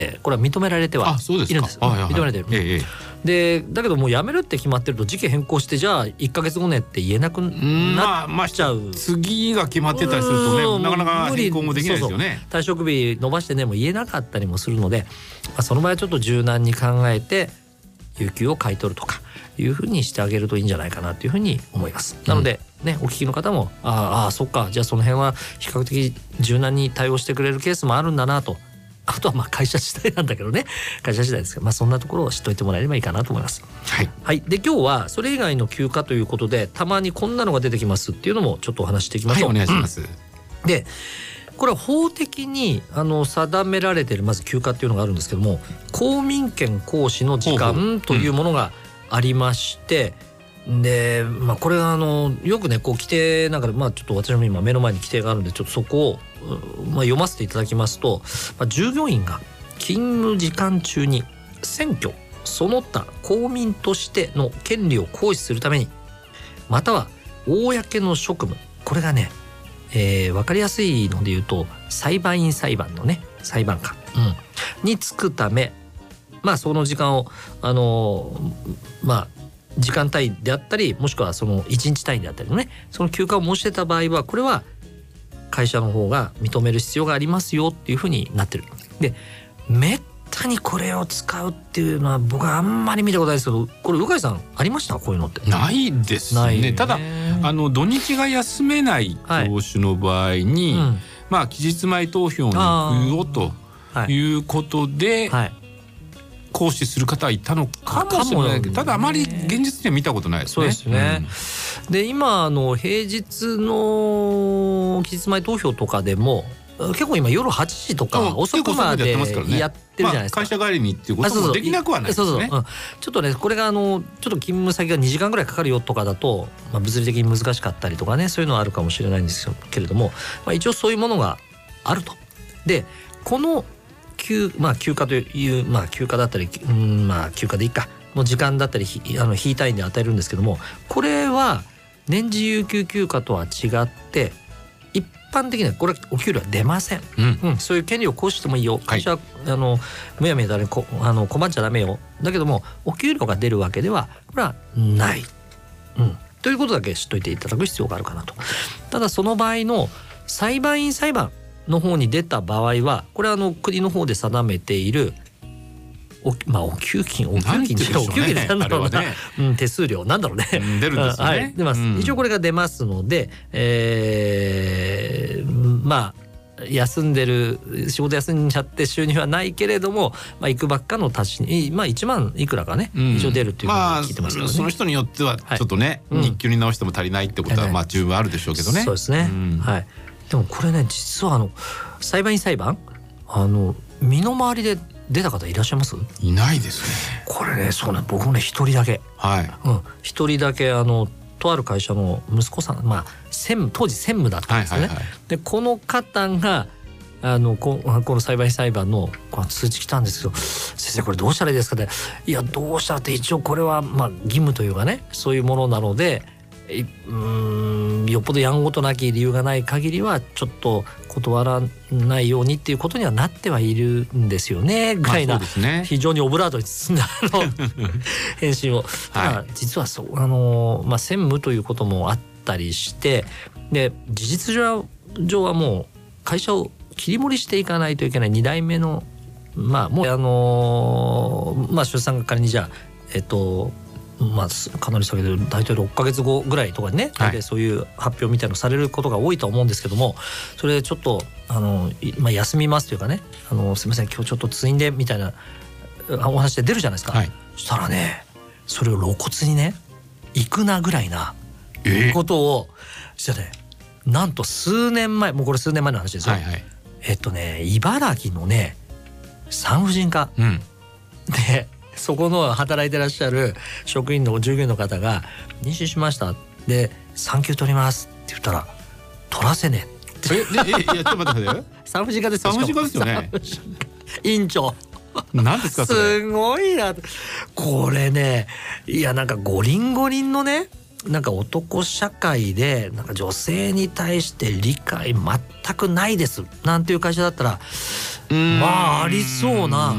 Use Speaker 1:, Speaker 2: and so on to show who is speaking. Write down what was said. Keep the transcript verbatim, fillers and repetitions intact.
Speaker 1: これは認められてはいるんです。認められている、ええ、でだけどもう辞めるって決まってると時期変更してじゃあいっかげつごねって言えなくなっちゃう、まあまあ、
Speaker 2: 次が決まってたりするとねなかなか変更もできないですよね。
Speaker 1: そうそう退職日伸ばしてねも言えなかったりもするので、まあ、その場合はちょっと柔軟に考えて有給を買い取るとかいうふうにしてあげるといいんじゃないかなというふうに思います。なので、ね、お聞きの方もああそっかじゃあその辺は比較的柔軟に対応してくれるケースもあるんだなと。あとはまあ会社次第なんだけどね会社次第ですけど、まあ、そんなところを知っておいてもらえればいいかなと思います。
Speaker 2: はい、
Speaker 1: はい、で今日はそれ以外の休暇ということでたまにこんなのが出てきますっていうのもちょっとお話していきましょう。
Speaker 2: はい、お願いします。
Speaker 1: うん、でこれは法的にあの定められているまず休暇っていうのがあるんですけども公民権行使の時間というものがありまして、うん、で、まあ、これはあのよくねこう規定なんかで、まあ、ちょっと私も今目の前に規定があるんでちょっとそこをまあ、読ませていただきますと、まあ、従業員が勤務時間中に選挙その他公民としての権利を行使するためにまたは公の職務これがね、えー、分かりやすいので言うと裁判員裁判のね裁判官、うん、に就くためまあその時間をあのー、まあ時間単位であったりもしくはそのいちにち単位であったりのねその休暇を申し出た場合はこれは会社の方が認める必要がありますよっていうふうになってる。でめったにこれを使うっていうのは僕はあんまり見たことないですけどこれ鵜飼さんありましたこういうのって。
Speaker 2: ないですね。ねただあの土日が休めない業種の場合に、はいうん、まあ期日前投票に行くよということで、はいはい行使する方はいたのかもしれないけどただあまり現実には見たことないですね。
Speaker 1: そうですね、うん、で今あの平日の期日前投票とかでも結構今夜はちじとか遅くまでやってるじゃないですか。
Speaker 2: まあ、会社帰りにっていうこともできなくはないですね。そうそうそう、うん、
Speaker 1: ちょっとねこれがあのちょっと勤務先がにじかんぐらいかかるよとかだと、まあ、物理的に難しかったりとかねそういうのはあるかもしれないんですけれども、まあ、一応そういうものがあると。でこの休、まあ、休暇という、まあ、休暇だったり、うん、まあ休暇でいいかの時間だったりあの引い単位で与えるんですけどもこれは年次有給休暇とは違って一般的にはこれお給料は出ません、うんうん、そういう権利を行使してもいいよ会社は、はい、あのむやみやたらにこあの困っちゃダメよだけどもお給料が出るわけではこれはない、うん、ということだけ知っといていただく必要があるかなと。ただその場合の裁判員裁判の方に出た場合はこれはあの国の方で定めているお、まあ、お給金お給金でしょう、ね、お給金なんだろうな、ねうん、手数料なんだろうね、
Speaker 2: うん、出るんですよね、
Speaker 1: はい、出ます、うん、一応これが出ますので、えー、まあ休んでる仕事休んじゃって収入はないけれども、まあ、いくばっかの足しに、まあ、いちまんいくらかね、うん、一応出るっていうふうに聞いてますからね、
Speaker 2: まあ、その人によってはちょっとね、はい、日給に直しても足りないってことはまあ十分あるでしょうけどね、うん、
Speaker 1: そうですね、うん、はい。でもこれね実はあの裁判員裁判あの身の回りで出た方いらっしゃいます？
Speaker 2: いないですね。
Speaker 1: これねそうね僕もね一人だけ
Speaker 2: はい
Speaker 1: 一、うん、人だけあのとある会社の息子さんまあ専務当時専務だったんですよね、はいはいはい、でこの方があの こ, この裁判員裁判のこの通知来たんですけど先生これどうしたらいいですかね。いやどうしたって一応これはまあ義務というかねそういうものなのでうーんよっぽどやんごとなき理由がない限りはちょっと断らないようにっていうことにはなってはいるんですよねぐらいな、まあね、非常にオブラートに包んだ返信を、はい、実はそうあの、まあ、専務ということもあったりしてで事実上はもう会社を切り盛りしていかないといけないに代目のまあもうあのまあ出産が仮にじゃあえっとまあ、かなり下げて大体ろっかげつごぐらいとかにね、はい、そういう発表みたいなのされることが多いと思うんですけどもそれでちょっとあの、まあ、休みますというかねあのすみません今日ちょっと通院でみたいなお話で出るじゃないですか、はい、そしたらねそれを露骨にね行くなぐらいなことをしてねなんと数年前もうこれ数年前の話ですよ、はいはい、えっとね茨城のね産婦人科、うん、でそこの働いてらっしゃる職員の従業員の方が妊娠しましたで産休取りますって言ったら取らせねえ
Speaker 2: ええいやちょっと待って待って
Speaker 1: 産婦人科ですよ
Speaker 2: 産婦人科ですよね
Speaker 1: 院長
Speaker 2: 何ですかそれ
Speaker 1: すごいなこれねいやなんか五輪五輪のねなんか男社会でなんか女性に対して理解全くないですなんていう会社だったらまあありそうな